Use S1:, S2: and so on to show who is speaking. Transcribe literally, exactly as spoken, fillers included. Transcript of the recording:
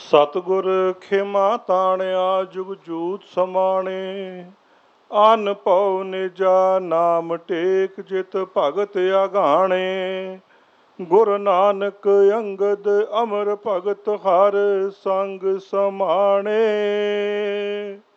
S1: ਸਤਿਗੁਰ ਖਿਮਾ ਤਾਣਿਆ ਜੁਗ ਜੂਤ ਸਮਾਣੇ। ਅਨ ਭਉ ਨਿਜਾ ਨਾਮ ਟੇਕ ਜਿਤ ਭਗਤ ਆਗਾਣੇ। ਗੁਰ ਨਾਨਕ ਅੰਗਦ ਅਮਰ ਭਗਤ ਹਰ ਸੰਗ ਸਮਾਣੇ।